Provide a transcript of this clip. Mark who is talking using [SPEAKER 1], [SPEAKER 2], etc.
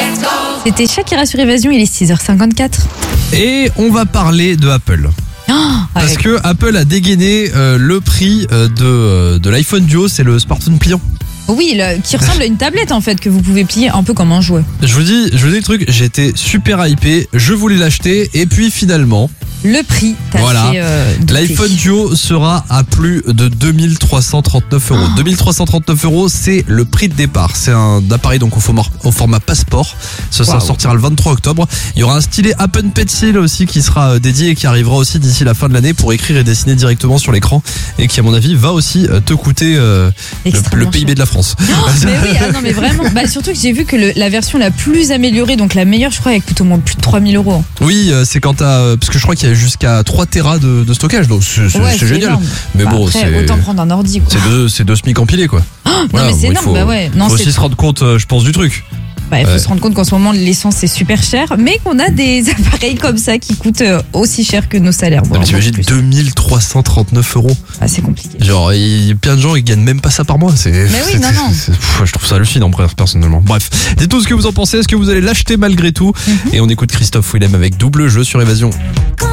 [SPEAKER 1] C'était Shakira sur Évasion, il est 6h54.
[SPEAKER 2] Et on va parler de Apple. Parce que Apple a dégainé le prix de l'iPhone Duo, c'est le smartphone pliant.
[SPEAKER 1] Oui, qui ressemble à une tablette en fait, que vous pouvez plier un peu comme un jouet.
[SPEAKER 2] Je vous dis le truc, j'étais super hypé, je voulais l'acheter et puis finalement...
[SPEAKER 1] Le prix, t'as
[SPEAKER 2] voilà,
[SPEAKER 1] fait douter.
[SPEAKER 2] L'iPhone Duo sera à plus de 2339 euros. 2339 euros, c'est le prix de départ. C'est un appareil donc au format passeport. Ça sortira le 23 octobre. Il y aura un stylet Apple Pencil aussi qui sera dédié et qui arrivera aussi d'ici la fin de l'année pour écrire et dessiner directement sur l'écran et qui à mon avis va aussi te coûter le PIB de la France.
[SPEAKER 1] Mais oui, non mais vraiment. Surtout que j'ai vu que la version la plus améliorée, donc la meilleure, je crois, elle coûte au moins plus de 3000 euros.
[SPEAKER 2] Oui, c'est quand t'as... parce que je crois qu'il y a jusqu'à 3 Tera de stockage, donc c'est génial.
[SPEAKER 1] Énorme.
[SPEAKER 2] Mais bon,
[SPEAKER 1] après,
[SPEAKER 2] c'est...
[SPEAKER 1] autant prendre un ordi, quoi.
[SPEAKER 2] C'est deux SMIC empilés, quoi.
[SPEAKER 1] Non mais c'est énorme,
[SPEAKER 2] Il faut aussi se rendre compte, je pense, du truc.
[SPEAKER 1] Il faut se rendre compte qu'en ce moment l'essence c'est super cher, mais qu'on a des appareils comme ça qui coûtent aussi cher que nos salaires.
[SPEAKER 2] Bon, t'imagines 2339 euros.
[SPEAKER 1] C'est compliqué.
[SPEAKER 2] Genre, il y a plein de gens qui gagnent même pas ça par mois.
[SPEAKER 1] Mais oui, non.
[SPEAKER 2] Je trouve ça hallucinant, personnellement. Bref, dites-nous ce que vous en pensez. Est-ce que vous allez l'acheter malgré tout? Et on écoute Christophe Willem avec Double Jeu sur Évasion.